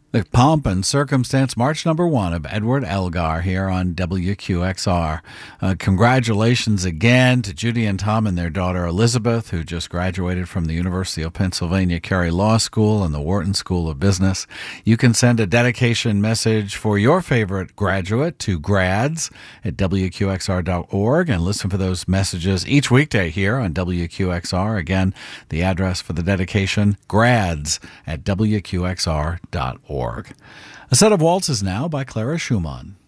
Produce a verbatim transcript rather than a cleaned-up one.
The Pomp and Circumstance March number one of Edward Elgar here on W Q X R. Uh, congratulations again to Judy and Tom and their daughter Elizabeth, who just graduated from the University of Pennsylvania Carey Law School and the Wharton School of Business. You can send a dedication message for your favorite graduate to grads at W Q X R dot org and listen for those messages each weekday here on W Q X R. Again, the address for the dedication, grads at W Q X R dot org. A set of waltzes now by Clara Schumann.